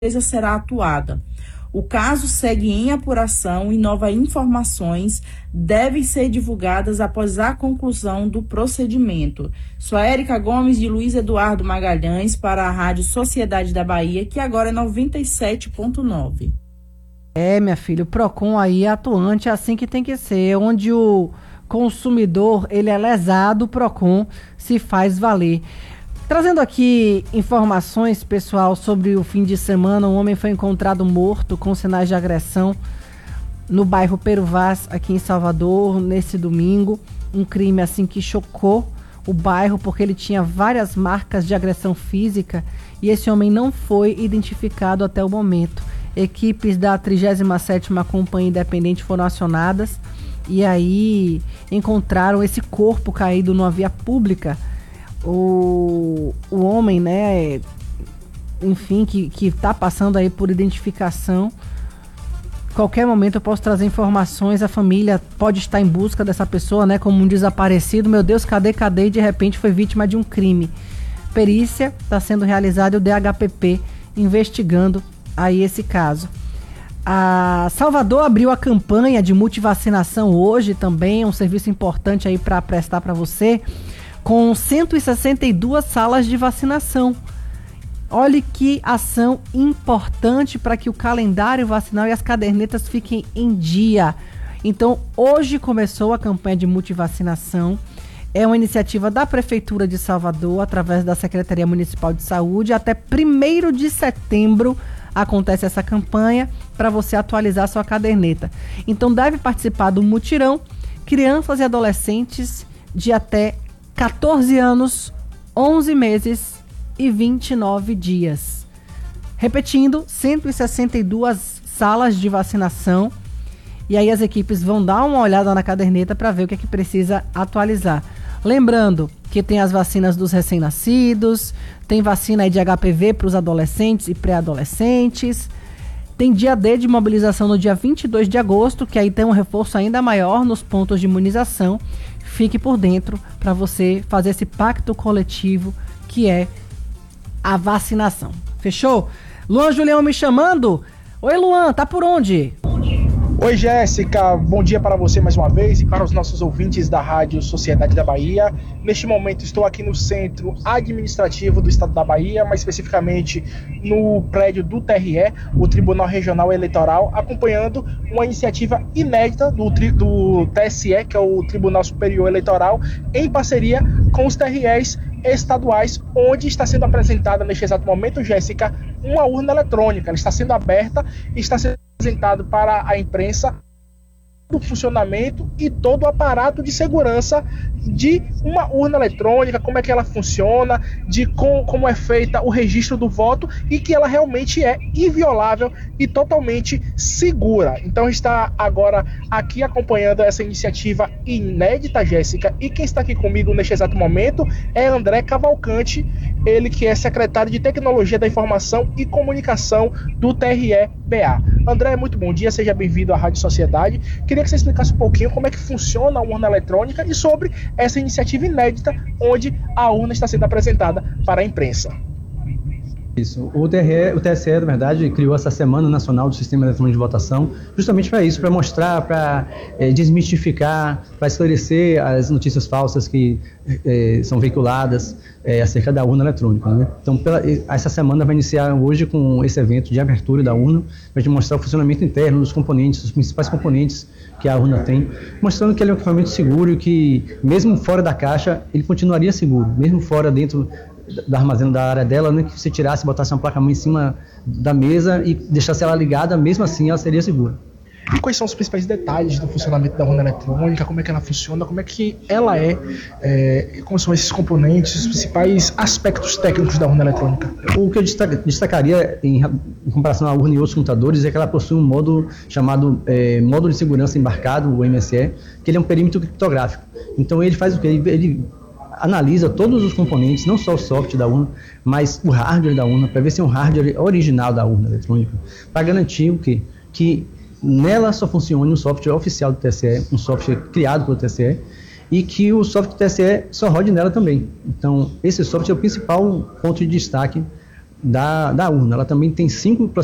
empresa será atuada. O caso segue em apuração e novas informações devem ser divulgadas após a conclusão do procedimento. Sou a Érica Gomes de Luiz Eduardo Magalhães para a Rádio Sociedade da Bahia, que agora é 97.9. Minha filha, o PROCON aí é atuante, é assim que tem que ser, onde o consumidor ele é lesado, o PROCON se faz valer. Trazendo aqui informações, pessoal, sobre o fim de semana, um homem foi encontrado morto com sinais de agressão no bairro Peruvás, aqui em Salvador, nesse domingo. Um crime assim que chocou o bairro, porque ele tinha várias marcas de agressão física e esse homem não foi identificado até o momento. Equipes da 37ª Companhia Independente foram acionadas e aí encontraram esse corpo caído numa via pública. O homem, né, enfim, que está passando aí por identificação. Qualquer momento eu posso trazer informações, a família pode estar em busca dessa pessoa, né, como um desaparecido. Meu Deus, cadê? E de repente foi vítima de um crime. Perícia está sendo realizada e o DHPP investigando aí esse caso. A Salvador abriu a campanha de multivacinação hoje também, um serviço importante aí para prestar para você, com 162 salas de vacinação. Olhe que ação importante para que o calendário vacinal e as cadernetas fiquem em dia. Então, hoje começou a campanha de multivacinação. É uma iniciativa da Prefeitura de Salvador, através da Secretaria Municipal de Saúde. Até 1º de setembro acontece essa campanha para você atualizar sua caderneta. Então, deve participar do mutirão crianças e adolescentes de até 14 anos, 11 meses e 29 dias. Repetindo, 162 salas de vacinação. E aí as equipes vão dar uma olhada na caderneta para ver o que é que precisa atualizar. Lembrando que tem as vacinas dos recém-nascidos, tem vacina aí de HPV para os adolescentes e pré-adolescentes. Tem dia D de mobilização no dia 22 de agosto, que aí tem um reforço ainda maior nos pontos de imunização. Fique por dentro para você fazer esse pacto coletivo que é a vacinação. Fechou? Luan Julião me chamando. Oi, Luan, tá por onde? Oi, Jéssica, bom dia para você mais uma vez e para os nossos ouvintes da Rádio Sociedade da Bahia. Neste momento estou aqui no centro administrativo do estado da Bahia, mais especificamente no prédio do TRE, o Tribunal Regional Eleitoral, acompanhando uma iniciativa inédita do TSE, que é o Tribunal Superior Eleitoral, em parceria com os TREs estaduais, onde está sendo apresentada neste exato momento, Jéssica, uma urna eletrônica. Ela está sendo aberta e está sendo apresentado para a imprensa o funcionamento e todo o aparato de segurança de uma urna eletrônica, como é que ela funciona, de como é feita o registro do voto e que ela realmente é inviolável e totalmente segura. Então está agora aqui acompanhando essa iniciativa inédita, Jéssica, e quem está aqui comigo neste exato momento é André Cavalcante, ele que é secretário de Tecnologia da Informação e Comunicação do TRE-BA. André, muito bom dia, seja bem-vindo à Rádio Sociedade. Queria que você explicasse um pouquinho como é que funciona a urna eletrônica e sobre essa iniciativa inédita onde a urna está sendo apresentada para a imprensa. Isso. O TSE, na verdade, criou essa Semana Nacional do Sistema Eletrônico de Votação justamente para isso, para mostrar, para desmistificar, para esclarecer as notícias falsas que são veiculadas acerca da urna eletrônica, né? Então, essa semana vai iniciar hoje com esse evento de abertura da urna, para mostrar o funcionamento interno dos componentes, os principais componentes que a urna tem, mostrando que ele é um equipamento seguro e que, mesmo fora da caixa, ele continuaria seguro, mesmo fora dentro do armazém da área dela, né, que você tirasse, botasse uma placa-mãe em cima da mesa e deixasse ela ligada, mesmo assim ela seria segura. E quais são os principais detalhes do funcionamento da urna eletrônica, como é que ela funciona, como é que ela como são esses componentes, os principais aspectos técnicos da urna eletrônica? O que eu destacaria em comparação à urna e outros computadores é que ela possui um módulo chamado módulo de segurança embarcado, o MSE, que ele é um perímetro criptográfico. Então ele faz o quê? Ele analisa todos os componentes, não só o software da urna, mas o hardware da urna, para ver se é um hardware original da urna eletrônica, para garantir o quê? Que nela só funcione um software oficial do TSE, um software criado pelo TSE, e que o software do TSE só rode nela também. Então, esse software é o principal ponto de destaque da urna. Ela também tem 5